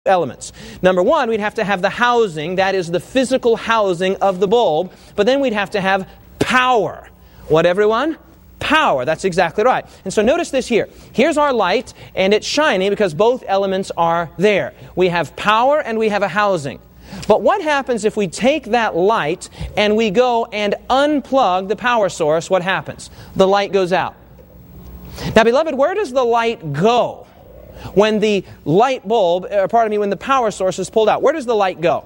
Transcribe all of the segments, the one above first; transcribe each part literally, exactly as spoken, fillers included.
elements. Number one, we'd have to have the housing, that is the physical housing of the bulb, but then we'd have to have power. What, everyone? Power. That's exactly right. And so notice this here. Here's our light, and it's shining because both elements are there. We have power and we have a housing. But what happens if we take that light and we go and unplug the power source? What happens? The light goes out. Now, beloved, where does the light go when the light bulb, or pardon me, when the power source is pulled out? Where does the light go?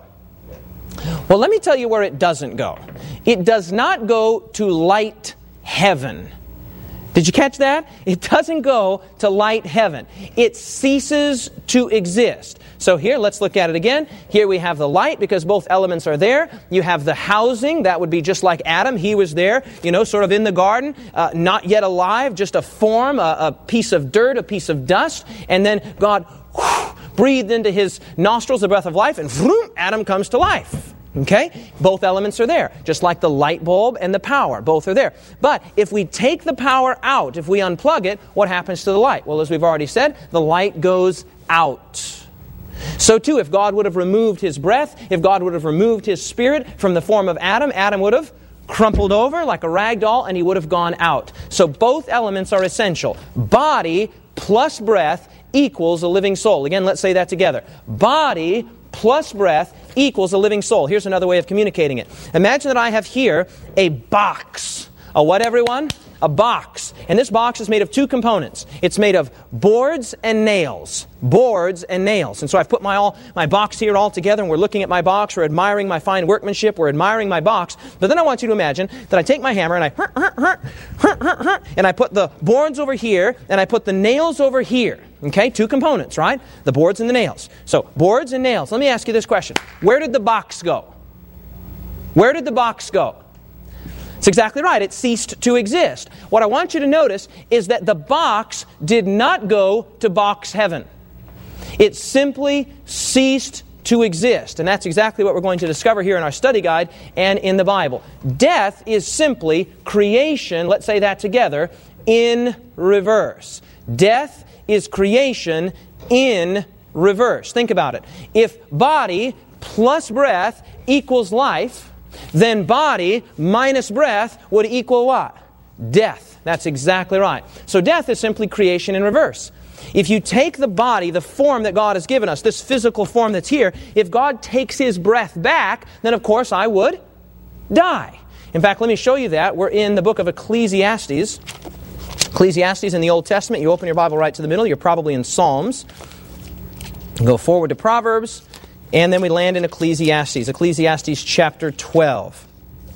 Well, let me tell you where it doesn't go. It does not go to light heaven. Did you catch that? It doesn't go to light heaven. It ceases to exist. So here, let's look at it again. Here we have the light because both elements are there. You have the housing. That would be just like Adam. He was there, you know, sort of in the garden, uh, not yet alive, just a form, a, a piece of dirt, a piece of dust. And then God whew, breathed into his nostrils the breath of life, and vroom, Adam comes to life. Okay? Both elements are there, just like the light bulb and the power. Both are there. But if we take the power out, if we unplug it, what happens to the light? Well, as we've already said, the light goes out. So too, if God would have removed his breath, if God would have removed his spirit from the form of Adam, Adam would have crumpled over like a rag doll and he would have gone out. So both elements are essential. Body plus breath equals a living soul. Again, let's say that together. Body plus breath equals a living soul. Here's another way of communicating it. Imagine that I have here a box. A what, everyone? A box. And this box is made of two components. It's made of boards and nails. Boards and nails. And so I've put my all my box here all together, and we're looking at my box, we're admiring my fine workmanship, we're admiring my box. But then I want you to imagine that I take my hammer and I hurt, hurt, hurt, hurt, hurt, hurt, and I put the boards over here and I put the nails over here. Okay, two components, right? The boards and the nails. So, boards and nails. Let me ask you this question. Where did the box go? Where did the box go? It's exactly right. It ceased to exist. What I want you to notice is that the box did not go to box heaven. It simply ceased to exist. And that's exactly what we're going to discover here in our study guide and in the Bible. Death is simply creation, let's say that together, in reverse. Death is creation in reverse. Think about it. If body plus breath equals life, then body minus breath would equal what? Death. That's exactly right. So death is simply creation in reverse. If you take the body, the form that God has given us, this physical form that's here, if God takes his breath back, then of course I would die. In fact, let me show you that. We're in the book of Ecclesiastes. Ecclesiastes in the Old Testament. You open your Bible right to the middle. You're probably in Psalms. Go forward to Proverbs. And then we land in Ecclesiastes. Ecclesiastes chapter twelve.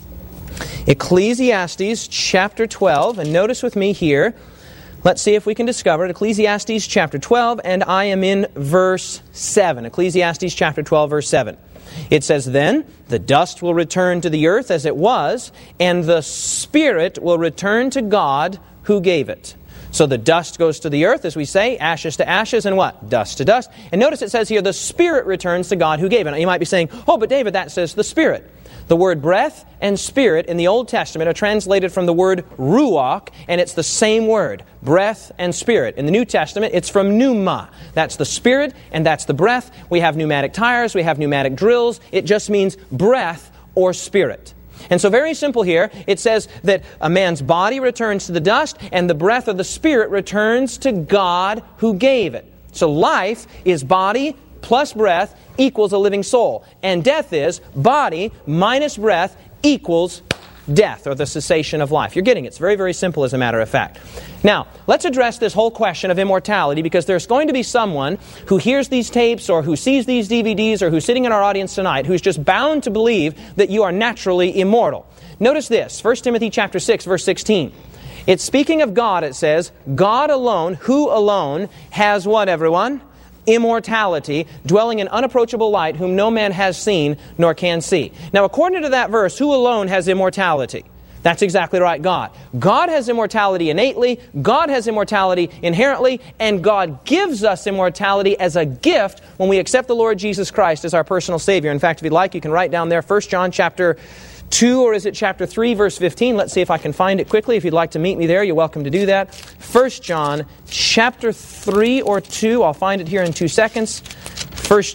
Ecclesiastes chapter twelve. And notice with me here. Let's see if we can discover it. Ecclesiastes chapter twelve. And I am in verse seven. Ecclesiastes chapter twelve, verse seven. It says, "Then the dust will return to the earth as it was, and the spirit will return to God who gave it." So the dust goes to the earth, as we say, ashes to ashes, and what? Dust to dust. And notice it says here, the Spirit returns to God who gave it. Now you might be saying, oh, but David, that says the Spirit. The word breath and spirit in the Old Testament are translated from the word ruach, and it's the same word, breath and spirit. In the New Testament, it's from pneuma. That's the spirit, and that's the breath. We have pneumatic tires, we have pneumatic drills. It just means breath or spirit. And so very simple here, it says that a man's body returns to the dust and the breath of the Spirit returns to God who gave it. So life is body plus breath equals a living soul. And death is body minus breath equals death, or the cessation of life. You're getting it. It's very, very simple as a matter of fact. Now, let's address this whole question of immortality, because there's going to be someone who hears these tapes or who sees these D V Ds or who's sitting in our audience tonight who's just bound to believe that you are naturally immortal. Notice this, First Timothy chapter six, verse sixteen. It's speaking of God, it says, God alone, who alone has what, everyone? Immortality, dwelling in unapproachable light, whom no man has seen nor can see. Now, according to that verse, who alone has immortality? That's exactly right, God. God has immortality innately, God has immortality inherently, and God gives us immortality as a gift when we accept the Lord Jesus Christ as our personal Savior. In fact, if you'd like, you can write down there First John chapter two, or is it chapter three, verse fifteen? Let's see if I can find it quickly. If you'd like to meet me there, you're welcome to do that. First John chapter three or two. I'll find it here in two seconds. First